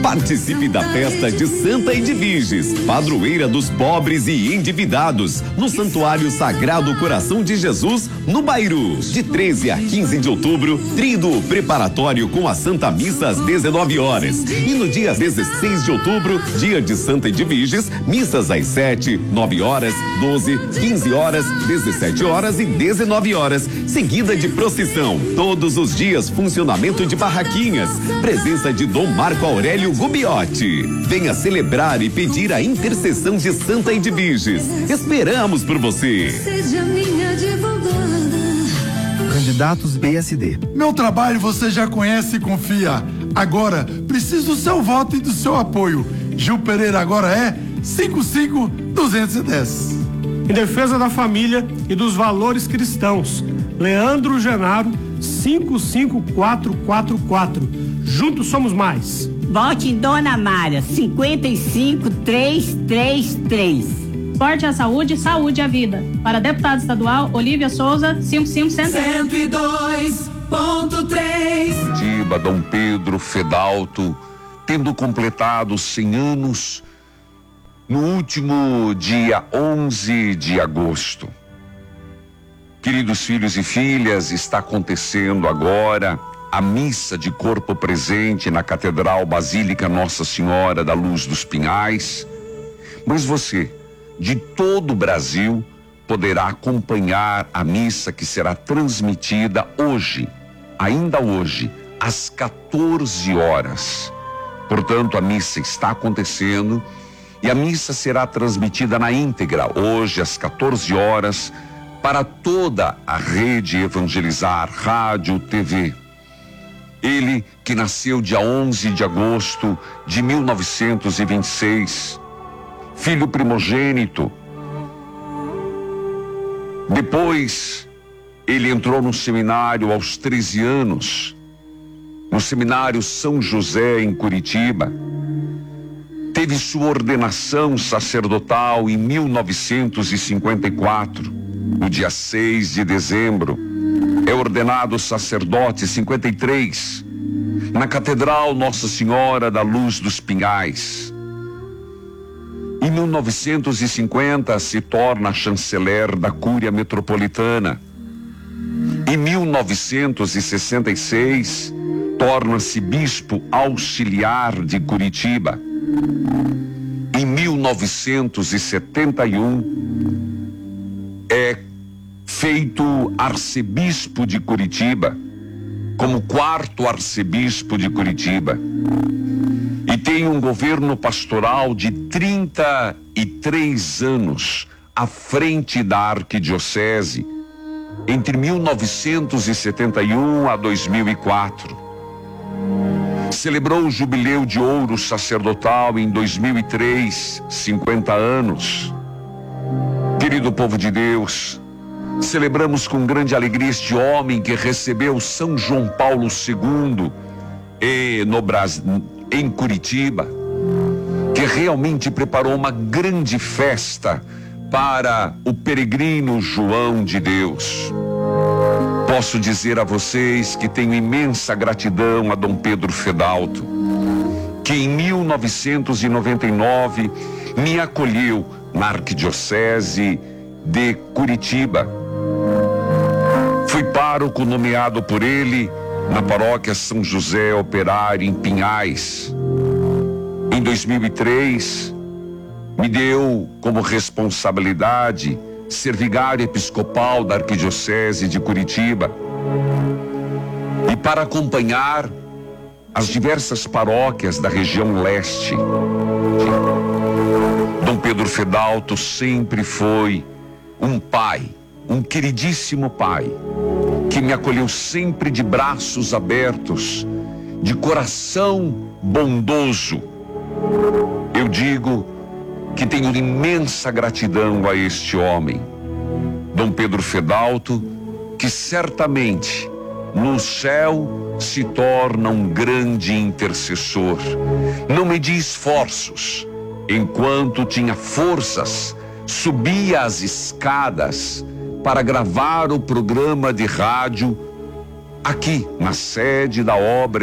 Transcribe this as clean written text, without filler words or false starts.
Participe da festa de Santa Edviges, padroeira dos pobres e endividados, no Santuário Sagrado Coração de Jesus, no Bairu. De 13 a 15 de outubro, tríduo preparatório com a Santa Missa às 19 horas. E no dia 16 de outubro, dia de Santa Edviges, missas às 7, 9 horas, 12, 15 horas, 17 horas e 19 horas, seguida de procissão. Todos os dias, funcionamento de barraquinhas. Presença de Dom Marco Aurélio Gubiotti. Venha celebrar e pedir a intercessão de Santa Edviges. Esperamos por você. Seja minha advogada. Candidatos PSD. Meu trabalho você já conhece e confia. Agora, preciso do seu voto e do seu apoio. Gil Pereira agora é 55210. Em defesa da família e dos valores cristãos, Leandro Genaro 55444. Juntos somos mais. Vote em Dona Mária 55333. Forte à saúde, saúde à vida. Para deputado estadual, Olívia Souza 55102.3. Curitiba, Dom Pedro Fedalto, tendo completado 100 anos no último dia 11 de agosto. Queridos filhos e filhas, está acontecendo agora a missa de corpo presente na Catedral Basílica Nossa Senhora da Luz dos Pinhais. Mas você, de todo o Brasil, poderá acompanhar a missa que será transmitida hoje, ainda hoje, às 14 horas. Portanto, a missa está acontecendo e a missa será transmitida na íntegra, hoje às 14 horas, para toda a rede Evangelizar, rádio, TV. Ele que nasceu dia 11 de agosto de 1926, filho primogênito. Depois, ele entrou no seminário aos 13 anos, no seminário São José, em Curitiba. Teve sua ordenação sacerdotal em 1954, no dia 6 de dezembro. É ordenado sacerdote 53, na Catedral Nossa Senhora da Luz dos Pinhais. Em 1950 se torna chanceler da Cúria Metropolitana. Em 1966 torna-se bispo auxiliar de Curitiba. Em 1971 é feito arcebispo de Curitiba, como 4º arcebispo de Curitiba. E tem um governo pastoral de 33 anos à frente da arquidiocese, entre 1971 a 2004. Celebrou o jubileu de ouro sacerdotal em 2003, 50 anos. Querido povo de Deus, celebramos com grande alegria este homem que recebeu São João Paulo II no Brasil, em Curitiba, que realmente preparou uma grande festa para o peregrino João de Deus. Posso dizer a vocês que tenho imensa gratidão a Dom Pedro Fedalto, que em 1999 me acolheu na arquidiocese de Curitiba. Fui pároco nomeado por ele na paróquia São José Operário, em Pinhais. Em 2003, me deu como responsabilidade ser vigário episcopal da arquidiocese de Curitiba e para acompanhar as diversas paróquias da região leste. Dom Pedro Fedalto sempre foi um pai, um queridíssimo pai, que me acolheu sempre de braços abertos, de coração bondoso. Eu digo que tenho imensa gratidão a este homem, Dom Pedro Fedalto, que certamente no céu se torna um grande intercessor. Não medi esforços, enquanto tinha forças, subia as escadas para gravar o programa de rádio aqui na sede da obra